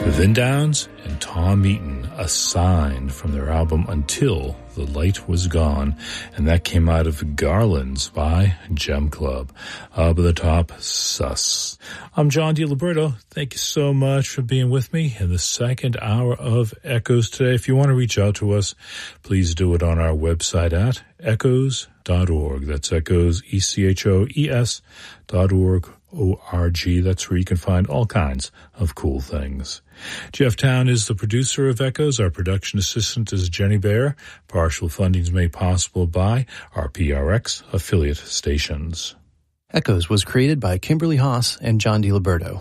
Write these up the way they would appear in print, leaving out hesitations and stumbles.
Vin Downs and Tom Eaton, A Sign, from their album Until the Light Was Gone, and that came out of Garlands by Gem Club. Up at the top, Sus. I'm John DiLiberto. Thank you so much for being with me in the second hour of Echoes today. If you want to reach out to us, please do it on our website at echoes.org. That's Echoes, ECHOES.org. O-R-G. That's where you can find all kinds of cool things. Jeff Town is the producer of Echoes. Our production assistant is Jenny Baer. Partial funding is made possible by our PRX affiliate stations. Echoes was created by Kimberly Haas and John DiLiberto.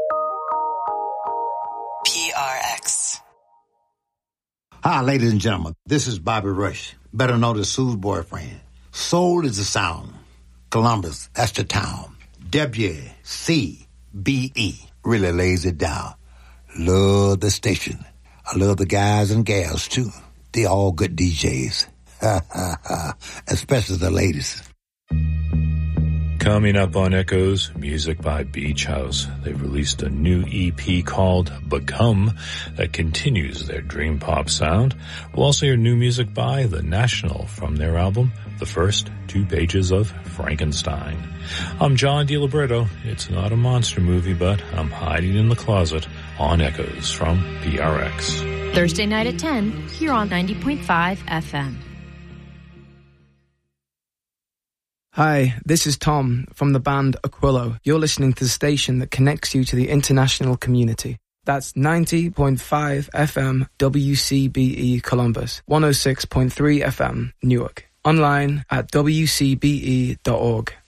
PRX. Hi, ladies and gentlemen. This is Bobby Rush, better known as Sue's boyfriend. Soul is the sound. Columbus, that's the town. WCBE really lays it down. Love the station. I love the guys and gals, too. They all good DJs. Especially the ladies. Coming up on Echoes, music by Beach House. They've released a new EP called Become that continues their dream pop sound. We'll also hear new music by The National from their album, The First 2 Pages of Frankenstein. I'm John DiLiberto. It's not a monster movie, but I'm hiding in the closet on Echoes from PRX. Thursday night at 10, here on 90.5 FM. Hi, this is Tom from the band Aquilo. You're listening to the station that connects you to the international community. That's 90.5 FM WCBE Columbus, 106.3 FM Newark. Online at wcbe.org.